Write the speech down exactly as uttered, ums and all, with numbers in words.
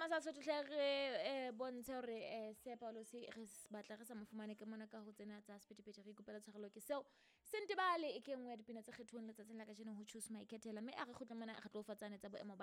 sona sa Sotho hle re eh, bontshe hore eh, se Paulo se re s- batla re sa mo fumane ke mona ka ho tsena tsa sephethephethe re ikopela tshwarelo ke seo sentebale e ke nngwe ya dipina tse kgethuweng letsatsing la kajeno ho Choose My Ketela mme a re kgutla mona re tlo fatsane tsa boemo ba